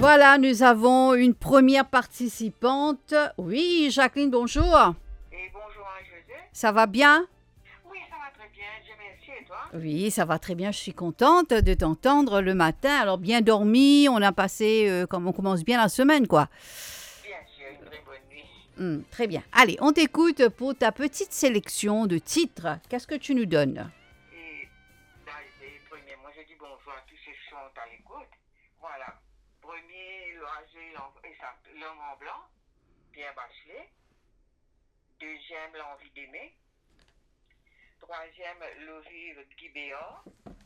Voilà, nous avons une première participante. Oui, Jacqueline, bonjour. Et bonjour José. Ça va bien? Oui, ça va très bien, je merci et toi? Oui, ça va très bien. Je suis contente de t'entendre le matin. Alors, bien dormi, on a passé, comme on commence bien la semaine, quoi. Bien sûr, une très bonne nuit. Très bien. Allez, on t'écoute pour ta petite sélection de titres. Qu'est-ce que tu nous donnes? Et dans les premiers, moi je dis bonjour à tous ceux qui sont à l'écoute. Voilà. Premier, L'homme en blanc, Pierre Bachelet. Deuxième, L'envie d'aimer. Troisième, Le vivre, Guy Béard.